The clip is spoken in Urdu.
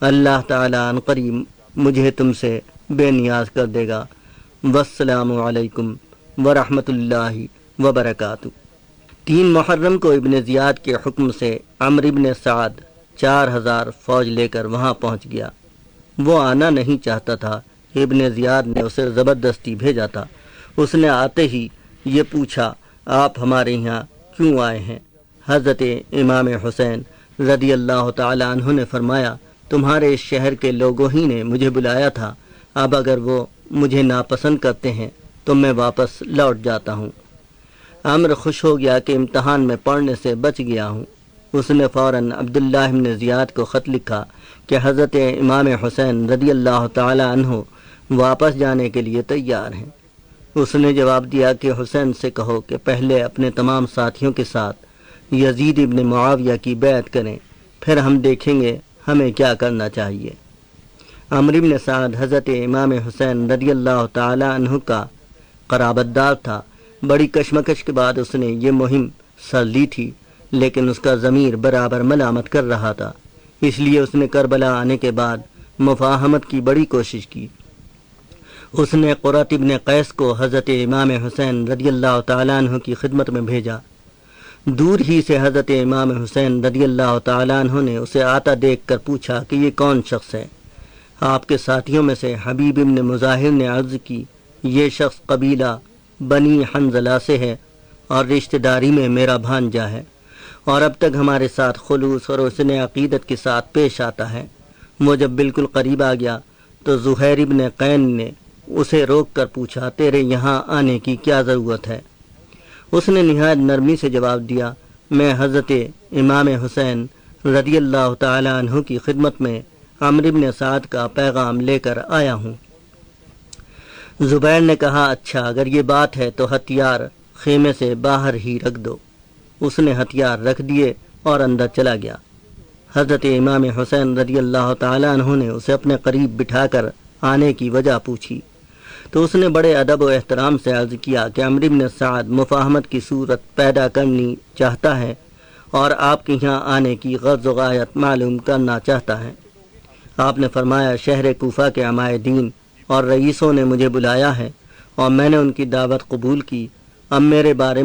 اللہ تعالیٰ عنْ قریب مجھے تم سے بے نیاز کر دے گا۔ والسلام علیکم ورحمۃ اللہ وبرکاتہ۔ 3 محرم کو ابن زیاد کے حکم سے عمرو ابن سعد 4000 فوج لے کر وہاں پہنچ گیا۔ وہ آنا نہیں چاہتا تھا، ابن زیاد نے اسے زبردستی بھیجا تھا۔ اس نے آتے ہی یہ پوچھا، آپ ہمارے یہاں کیوں آئے ہیں؟ حضرت امام حسین رضی اللہ تعالی عنہ نے فرمایا، تمہارے اس شہر کے لوگوں ہی نے مجھے بلایا تھا، اب اگر وہ مجھے ناپسند کرتے ہیں تو میں واپس لوٹ جاتا ہوں۔ عمرو خوش ہو گیا کہ امتحان میں پڑھنے سے بچ گیا ہوں۔ اس نے فوراً عبداللہ بن زیاد کو خط لکھا کہ حضرت امام حسین رضی اللہ تعالی عنہ واپس جانے کے لیے تیار ہیں۔ اس نے جواب دیا کہ حسین سے کہو کہ پہلے اپنے تمام ساتھیوں کے ساتھ یزید ابن معاویہ کی بیعت کریں، پھر ہم دیکھیں گے ہمیں کیا کرنا چاہیے۔ عمرو بن سعد حضرت امام حسین رضی اللہ تعالی عنہ کا قرابت دار تھا۔ بڑی کشمکش کے بعد اس نے یہ مہم سر لی تھی، لیکن اس کا ضمیر برابر ملامت کر رہا تھا، اس لیے اس نے کربلا آنے کے بعد مفاہمت کی بڑی کوشش کی۔ اس نے قرۃ ابن قیس کو حضرت امام حسین رضی اللہ تعالیٰ عنہ کی خدمت میں بھیجا۔ دور ہی سے حضرت امام حسین رضی اللہ تعالیٰ عنہ نے اسے آتا دیکھ کر پوچھا کہ یہ کون شخص ہے؟ آپ کے ساتھیوں میں سے حبیب ابن مظاہر نے عرض کی، یہ شخص قبیلہ بنی حنظلہ سے ہے اور رشتہ داری میں میرا بھانجا ہے، اور اب تک ہمارے ساتھ خلوص اور حسن عقیدت کے ساتھ پیش آتا ہے۔ وہ جب بالکل قریب آ گیا تو زہیر ابن قین نے اسے روک کر پوچھا، تیرے یہاں آنے کی کیا ضرورت ہے؟ اس نے نہایت نرمی سے جواب دیا، میں حضرت امام حسین رضی اللہ تعالی عنہ کی خدمت میں عمرو بن سعد کا پیغام لے کر آیا ہوں۔ زبیر نے کہا، اچھا اگر یہ بات ہے تو ہتھیار خیمے سے باہر ہی رکھ دو۔ اس نے ہتھیار رکھ دیے اور اندر چلا گیا۔ حضرت امام حسین رضی اللہ تعالی عنہ نے اسے اپنے قریب بٹھا کر آنے کی وجہ پوچھی تو اس نے بڑے ادب و احترام سے عرض کیا کہ عمرو بن سعد مفاہمت کی صورت پیدا کرنی چاہتا ہے اور آپ کے یہاں آنے کی غرض و غایت معلوم کرنا چاہتا ہے۔ آپ نے فرمایا، شہر کوفہ کے عمائے دین اور رئیسوں نے مجھے بلایا ہے اور میں نے ان کی دعوت قبول کی۔ اب میرے بارے